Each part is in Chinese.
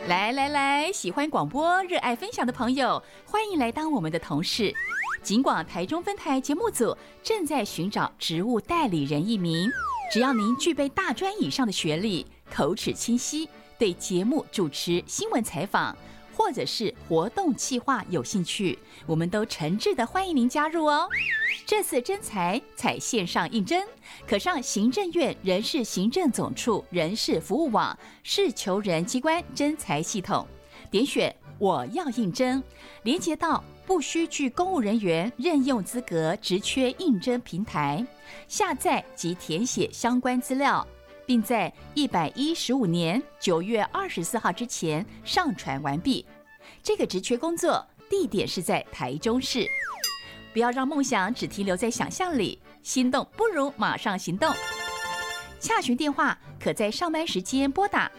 来，喜欢广播、热爱分享的朋友，欢迎来当我们的同事。警广台中分台节目组正在寻找职务代理人一名，只要您具备大专以上的学历，口齿清晰，对节目主持、新闻采访或者是活动企划有兴趣，我们都诚挚的欢迎您加入哦。这次征才采线上应征，可上行政院人事行政总处人事服务网事求人机关征才系统，点选我要应征，连接到不需具公务人员任用资格职缺应征平台，下载及填写相关资料，并在115年9月24号之前上传完毕。这个职缺工作地点是在台中市。不要让梦想只停留在想象里，心动不如马上行动。洽询电话可在上班时间拨打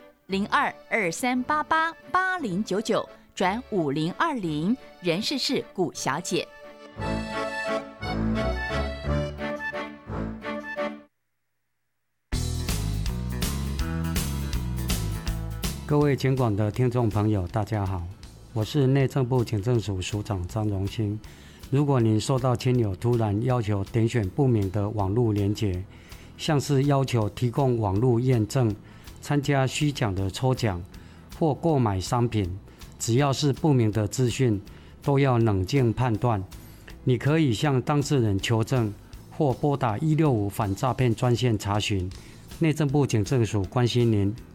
0223888099转5020，人事是古小姐。 各位警广的听众朋友，大家好，我是内政部警政署署长张荣兴。如果您收到亲友突然要求点选不明的网络连结，像是要求提供网络验证、参加虚假的抽奖或购买商品，只要是不明的资讯，都要冷静判断。你可以向当事人求证，或拨打165反诈骗专线查询。内政部警政署关心您。